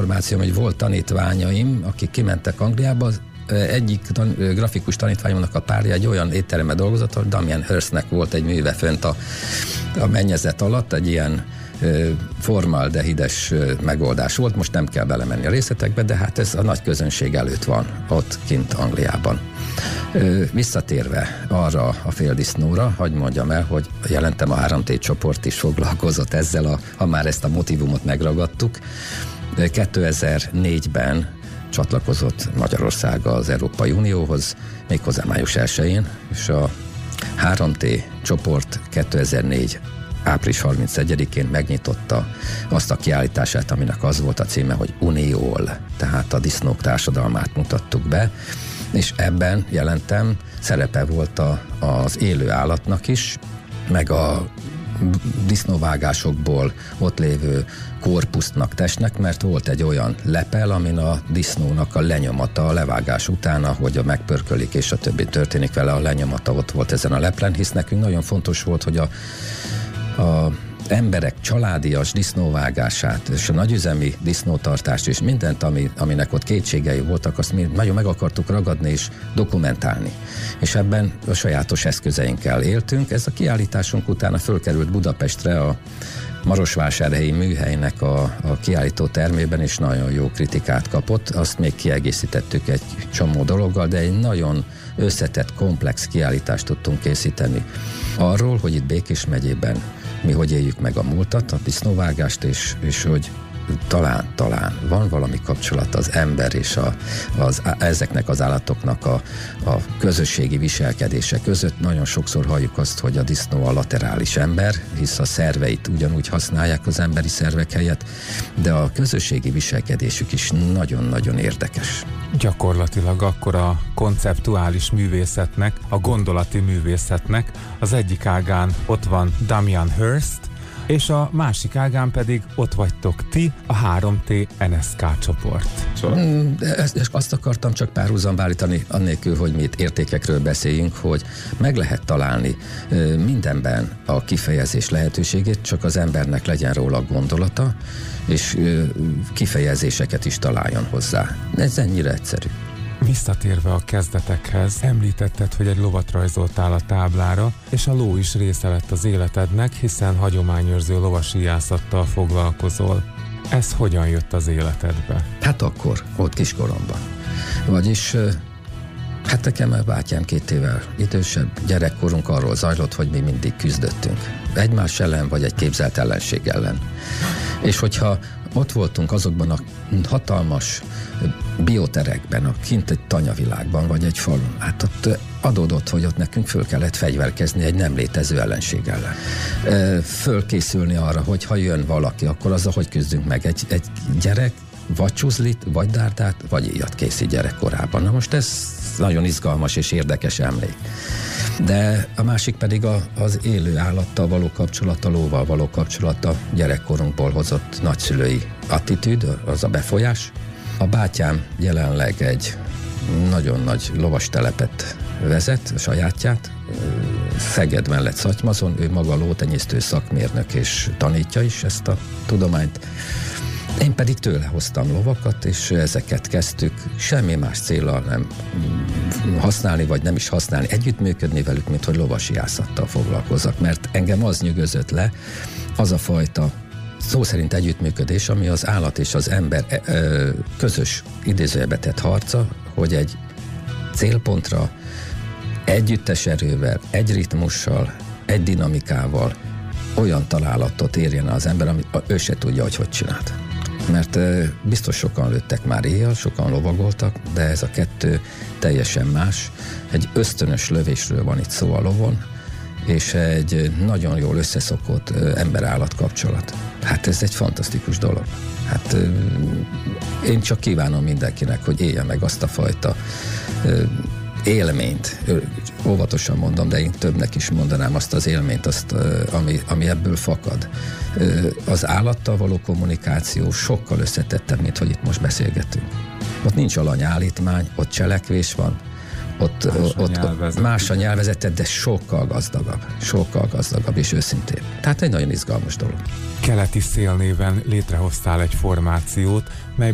információm, hogy volt tanítványaim, akik kimentek Angliába, egyik grafikus tanítványomnak a párja egy olyan étteremben dolgozott, ahol Damien Hirstnek volt egy műve fönt a mennyezet alatt, egy ilyen formaldehides megoldás volt, most nem kell belemenni a részletekbe, de hát ez a nagy közönség előtt van ott kint Angliában. Visszatérve arra a féldisznóra, hadd mondjam el, hogy jelentem a 3T csoport is foglalkozott ezzel, ha már ezt a motivumot megragadtuk. 2004-ben csatlakozott Magyarország az Európai Unióhoz, méghozzá május 1-én, és a 3T csoport 2004 április 31-én megnyitotta azt a kiállítását, aminek az volt a címe, hogy Uniól, tehát a disznók társadalmát mutattuk be, és ebben jelentem, szerepe volt az élő állatnak is, meg a disznóvágásokból ott lévő korpusznak, testnek, mert volt egy olyan lepel, amin a disznónak a lenyomata a levágás után, ahogy a megpörkölik és a többi történik vele, a lenyomata ott volt ezen a leplen, hisz nekünk nagyon fontos volt, hogy a emberek családias disznóvágását és a nagyüzemi disznótartást és mindent, aminek ott kétségei voltak, azt mi nagyon meg akartuk ragadni és dokumentálni. És ebben a sajátos eszközeinkkel éltünk. Ez a kiállításunk utána fölkerült Budapestre a Marosvásárhelyi műhelynek a kiállító termében, és nagyon jó kritikát kapott. Azt még kiegészítettük egy csomó dologgal, de egy nagyon összetett, komplex kiállítást tudtunk készíteni arról, hogy itt Békés megyében mi hogy éljük meg a múltat, a disznóvágást, és hogy talán van valami kapcsolat az ember és ezeknek az állatoknak a közösségi viselkedése között. Nagyon sokszor halljuk azt, hogy a disznó a laterális ember, hisz a szerveit ugyanúgy használják az emberi szervek helyett, de a közösségi viselkedésük is nagyon-nagyon érdekes. Gyakorlatilag akkor a konceptuális művészetnek, a gondolati művészetnek az egyik ágán ott van Damien Hirst, és a másik ágán pedig ott vagytok ti, a 3T NSK csoport. Azt akartam csak párhuzamba állítani, annélkül, hogy mi itt értékekről beszéljünk, hogy meg lehet találni mindenben a kifejezés lehetőségét, csak az embernek legyen róla gondolata, és kifejezéseket is találjon hozzá. Ez ennyire egyszerű. Visszatérve a kezdetekhez, említetted, hogy egy lovat rajzoltál a táblára, és a ló is része lett az életednek, hiszen hagyományőrző lovasíjászattal foglalkozol. Ez hogyan jött az életedbe? Hát akkor, ott kiskoromban. Vagyis, hát nekem a bátyám 2 évvel idősebb, gyerekkorunk arról zajlott, hogy mi mindig küzdöttünk. Egymás ellen, vagy egy képzelt ellenség ellen. És hogyha ott voltunk azokban a hatalmas bioterekben, kint egy tanyavilágban, vagy egy falun, hát ott adódott, hogy ott nekünk föl kellett fegyverkezni egy nem létező ellenség ellen. Fölkészülni arra, hogy ha jön valaki, akkor azzal hogy küzdünk meg. Egy gyerek vagy csuzlit, vagy dárdát, vagy íjat készít gyerekkorában. Na most ez nagyon izgalmas és érdekes emlék. De a másik pedig az élő állattal való kapcsolata, lóval való kapcsolata, gyerekkorunkból hozott nagyszülői attitűd, az a befolyás. A bátyám jelenleg egy nagyon nagy lovastelepet vezet, a sajátját, Szeged mellett Szatymazon, ő maga lótenyésztő szakmérnök és tanítja is ezt a tudományt. Én pedig tőle hoztam lovakat, és ezeket kezdtük semmi más céllal nem használni, vagy nem is használni, együttműködni velük, mint hogy lovasíjászattal foglalkozzak, mert engem az nyűgözött le, az a fajta szó szerint együttműködés, ami az állat és az ember közös idézőjelbe tett harca, hogy egy célpontra együttes erővel, egy ritmussal, egy dinamikával olyan találatot érjen az ember, amit ő se tudja, hogy csinált. Mert biztos sokan lőttek már éjjel, sokan lovagoltak, de ez a 2 teljesen más. Egy ösztönös lövésről van itt szó a lovon, és egy nagyon jól összeszokott ember-állat kapcsolat. Hát ez egy fantasztikus dolog. Hát én csak kívánom mindenkinek, hogy élje meg azt a fajta élményt. Óvatosan mondom, de én többnek is mondanám azt az élményt, ami ebből fakad. Az állattal való kommunikáció sokkal összetettebb, mint hogy itt most beszélgetünk. Ott nincs alanyállítmány, ott cselekvés van, ott más a nyelvezete, de sokkal gazdagabb és őszintébb. Tehát egy nagyon izgalmas dolog. Keleti Szél néven létrehoztál egy formációt, mely